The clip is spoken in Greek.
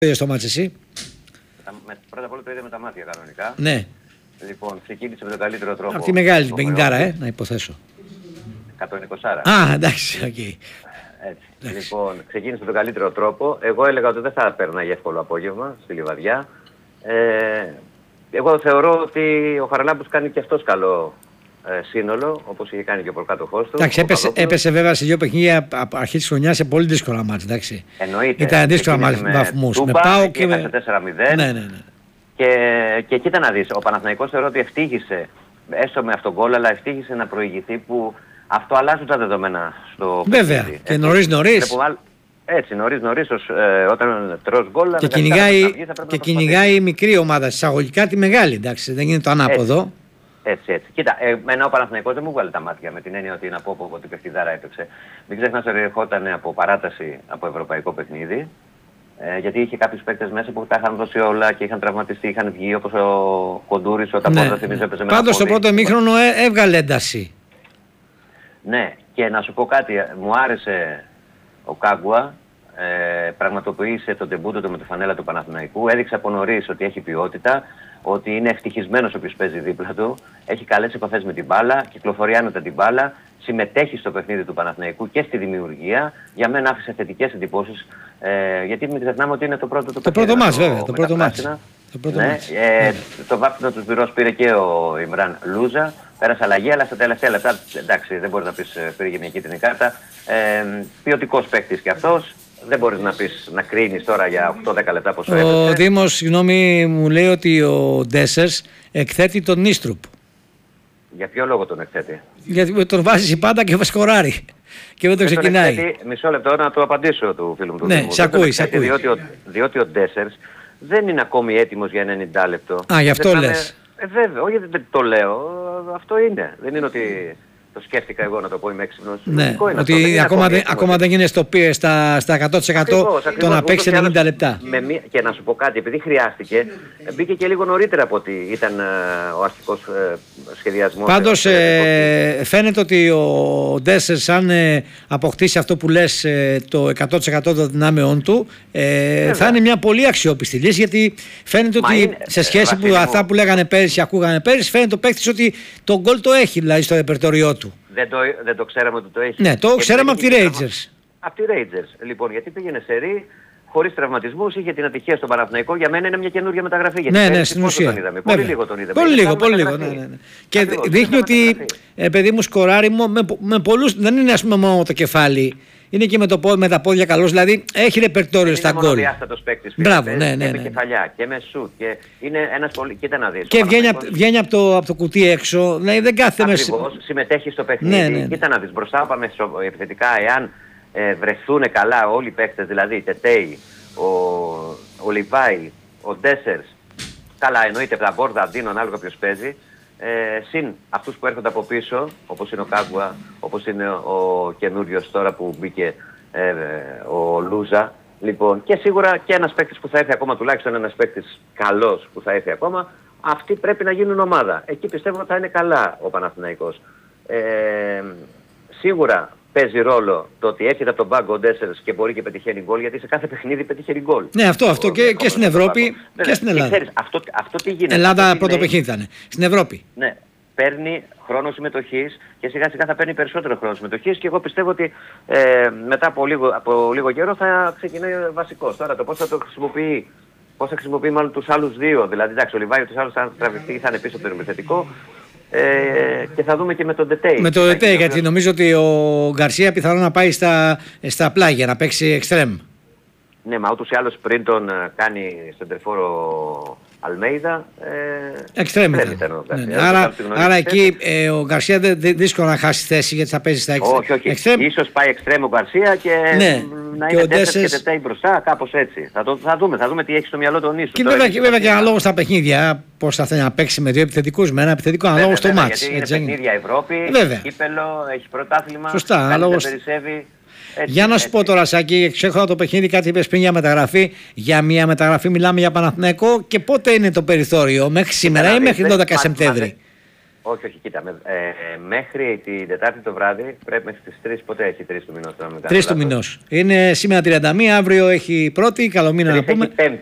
Στο μάτς εσύ. Πρώτα απ' όλα το είδε με τα μάτια κανονικά. Ναι. Λοιπόν, ξεκίνησε με τον καλύτερο τρόπο. Από τη μεγάλη την πενιντάρα, να υποθέσω. 120. Α, εντάξει, οκ. Okay. Έτσι. Λοιπόν, ξεκίνησε με τον καλύτερο τρόπο. Εγώ έλεγα ότι δεν θα πέρναγε εύκολο απόγευμα στη Λιβαδιά. Εγώ θεωρώ ότι ο Χαραλάμπους κάνει και αυτός καλό σύνολο, όπως είχε κάνει και ο προκάτοχός του. Εντάξει, έπεσε βέβαια σε δύο παιχνίδια από αρχή της χρονιάς σε πολύ δύσκολα μάτς, εντάξει. Εννοείται. Ήταν δύσκολα βαθμούς. Με ΠΑΟΚ και με 4-0. Ναι. Και κοίτα να δεις, ο Παναθηναϊκός θεωρώ ότι ευτύχησε, έστω με αυτόν τον γκολ, αλλά ευτύχησε να προηγηθεί, που αυτό αλλάζουν τα δεδομένα στο βέβαια, παιχνίδι. Και νωρίς. Έτσι, νωρίς, όταν τρως γκολ... Και κυνηγάει η μικρή ομάδα, εισαγωγικά τη μεγάλη, εντάξει, δεν είναι το ανάποδο. Έτσι. Κοίτα, εμένα ο Παναθηναϊκός δεν μου βγάλε τα μάτια με την έννοια ότι να πω ότι η παιχνιδάρα έπαιξε. Μην ξεχνάς ότι ερχόταν από παράταση από ευρωπαϊκό παιχνίδι. Γιατί είχε κάποιους παίκτες μέσα που τα είχαν δώσει όλα και είχαν τραυματιστεί, είχαν βγει, όπως ο Κοντούρης, ο Ταπόρτα, θυμίζω έπαιζε με. Πάντως στο πρώτο ημίχρονο έβγαλε ένταση. Ναι, και να σου πω κάτι, μου άρεσε ο Κάγκουα, πραγματοποίησε τον τεμπούτο του με τη φανέλα του Παναθηναϊκού, έδειξε από νωρίς ότι έχει ποιότητα, ότι είναι ευτυχισμένος όποιος παίζει δίπλα του, έχει καλές επαφές με την μπάλα, κυκλοφορεί άνετα την μπάλα, συμμετέχει στο παιχνίδι του Παναθηναϊκού και στη δημιουργία. Για μένα άφησε θετικές εντυπώσεις, γιατί μην ξεχνάμε ότι είναι το πρώτο του παιχνίδι. Το πρώτο μάτς βέβαια, το πρώτο μάτς. Το βάπτινο του πυρός πήρε και ο Ιμράν Λούζα, πέρασε αλλαγή, αλλά στα τελευταία λεπτά, εντάξει, δεν μπορείς να πεις πήρε και μια κίτρινη κάρτα. Ποιοτικός παίκτης κι αυτός. Δεν μπορείς να πεις, να κρίνεις τώρα για 8-10 λεπτά πόσο έπαιζε. Ο Δήμος, συγγνώμη, μου λέει ότι ο Ντέσσερς εκθέτει τον Νίστρουπ. Για ποιο λόγο τον εκθέτει? Γιατί τον βάζει πάντα και σκοράρει. Και δεν το ξεκινάει. Μισό λεπτό να του απαντήσω του φίλου μου του Δήμου. Ναι, σε ακούει. Διότι ο Ντέσσερς δεν είναι ακόμη έτοιμος για 90 λεπτό. Α, γι' αυτό λες. Βέβαια, όχι δεν το λέω. Αυτό είναι. Δεν είναι ότι... Το σκέφτηκα εγώ να το πω, είμαι έξυπνος. Ναι, ότι ακόμα δεν είναι στα 100% το να παίξει 90 λεπτά. Και να σου πω κάτι, επειδή χρειάστηκε, μπήκε και λίγο νωρίτερα από ότι ήταν ο αρχικός σχεδιασμός. Πάντως φαίνεται ότι ο Ντέσσερς, αν αποκτήσει αυτό που λες το 100% των δυνάμεών του, θα είναι μια πολύ αξιόπιστη λύση, γιατί φαίνεται ότι σε σχέση με αυτά που λέγανε πέρυσι, ακούγανε πέρυσι, φαίνεται ο παίκτης ότι το γκολ το έχει, δηλαδή στο ρεπερτόριό του. Δεν το ξέραμε ότι το έχει. Ναι, το ξέραμε από τη Rangers. Από τη Rangers. Λοιπόν, γιατί πήγαινε σε ρί, χωρίς τραυματισμούς, είχε την ατυχία στον Παναθηναϊκό. Για μένα είναι μια καινούργια μεταγραφή. Ναι, στην ουσία. Πολύ λίγο τον είδαμε. Πολύ λίγο. Ναι. Και δείχνει ότι, παιδί μου, σκοράρει με πολλούς. Δεν είναι, ας πούμε, μόνο το κεφάλι. Είναι και με τα πόδια καλός, δηλαδή έχει ρεπερτόριο στα γκολ. Είναι μονοδιάστατος παίκτης. Μπράβο, ναι. Και με κεφαλιά και με σουτ. Και είναι ένας πολύ... Κοίτα να δεις. Και βγαίνει από το κουτί έξω. Δηλαδή δεν κάθεται μέσα. Ακριβώς, συμμετέχει στο παιχνίδι. Ναι. Κοίτα να δεις. Μπροστά πάμε επιθετικά, εάν βρεθούν καλά όλοι οι παίκτες, δηλαδή Τετέι, ο Λιβάη, ο Ντέσσερς, καλά εννοείται τα μπόρδα, Αντίνο, ανάλογα ποιος παίζει. Συν αυτούς που έρχονται από πίσω, όπως είναι ο Κάγκουα, όπως είναι ο καινούριος τώρα που μπήκε ο Λούζα. Λοιπόν, και σίγουρα και ένας παίκτης που θα έρθει ακόμα, τουλάχιστον ένας παίκτης καλός που θα έρθει ακόμα, αυτοί πρέπει να γίνουν ομάδα. Εκεί πιστεύω ότι θα είναι καλά ο Παναθηναϊκός. Σίγουρα παίζει ρόλο το ότι έρχεται από τον πάγκο ο Ντέσσερς και μπορεί και πετυχαίνει γκολ, γιατί σε κάθε παιχνίδι πετυχαίνει γκολ. Ναι, αυτό και στην Ευρώπη και στην Ελλάδα. Ξέρεις, αυτό τι γίνεται. Ελλάδα πρώτο παιχνίδι ήταν. Στην Ευρώπη. Ναι. Παίρνει χρόνο συμμετοχής και σιγά σιγά θα παίρνει περισσότερο χρόνο συμμετοχής, και εγώ πιστεύω ότι μετά από λίγο καιρό θα ξεκινάει βασικός. Τώρα το πώς θα το χρησιμοποιεί, πώς θα χρησιμοποιεί μάλλον τους άλλους δύο. Δηλαδή, εντάξει, ο Λιβάη τους άλλους θα τραβηχτεί, θα είναι πίσω από το επιθετικό. Και θα δούμε και με τον Τετέι. Με τον Τετέι, γιατί νομίζω ότι ο Γκαρσία πιθανόν να πάει στα πλάγια, να παίξει εξτρέμ. Ναι, μα ούτως ή άλλως πριν τον κάνει σεντερφόρο Αλμέιδα. Εξτρέμ ήταν. Άρα εκεί ο Γκαρσία δύσκολο να χάσει θέση, γιατί θα παίζει στα εξτρέμ. Ίσως πάει εξτρέμ ο Γκαρσία και να είναι Ντέσσερς και Τετέι μπροστά, κάπως έτσι. Θα δούμε τι έχει στο μυαλό των ίσων. Και βέβαια και αναλόγω στα παιχνίδια, πώς θα θέλει να παίξει με δύο επιθετικούς, με ένα επιθετικό, αναλόγω στο μάτς. Γιατί είναι παιχνίδια Ευρώπη, έχει κύπελο, έχει πρωτάθλημα. Σωστά, αναλόγω. Για να σου πω τώρα, Σάκη, ξέχωρα το παιχνίδι, κάτι είπες πριν για μεταγραφή. Για μια μεταγραφή μιλάμε για Παναθηναϊκό, και πότε είναι το περιθώριο, μέχρι σήμερα ή μέχρι 12 Σεπτέμβρη? Όχι, κοίτα. Μέχρι την Τετάρτη το βράδυ πρέπει μέχρι τις 3, ποτέ έχει 3 του μηνός. 3 του μηνός. Είναι σήμερα 31, αύριο έχει πρώτη, καλό μήνα να πούμε.